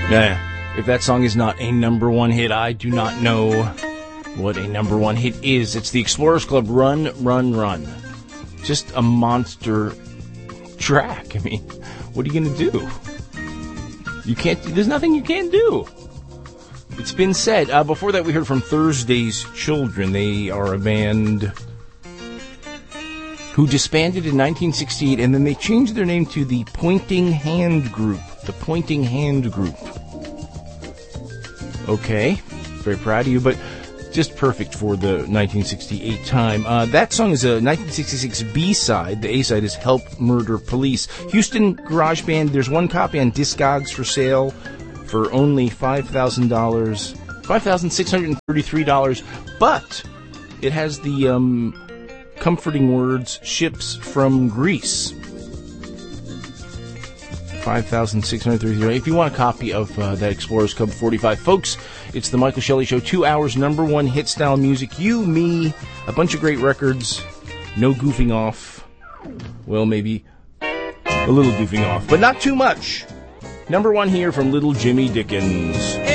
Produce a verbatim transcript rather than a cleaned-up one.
Yeah, if that song is not a number one hit, I do not know what a number one hit is. It's the Explorers Club, Run, Run, Run. Just a monster track. I mean, what are you going to do? You can't, there's nothing you can't do. It's been said. Uh, before that, we heard from Thursday's Children. They are a band who disbanded in nineteen sixty-eight, and then they changed their name to the Pointing Hand Group. The Pointing Hand Group. Okay, very proud of you, but just perfect for the nineteen sixty-eight time. Uh, that song is a nineteen sixty-six B-side. The A-side is Help Murder Police. Houston Garage Band, there's one copy on Discogs for sale for only five thousand dollars, five thousand six hundred thirty-three dollars, but it has the um, comforting words, ships from Greece. five thousand six hundred thirty-three dollars. If you want a copy of uh, that Explorers Club forty-five, folks, it's the Michael Shelley Show. Two hours, number one hit style music. You, me, a bunch of great records. No goofing off. Well, maybe a little goofing off, but not too much. Number one here from Little Jimmy Dickens.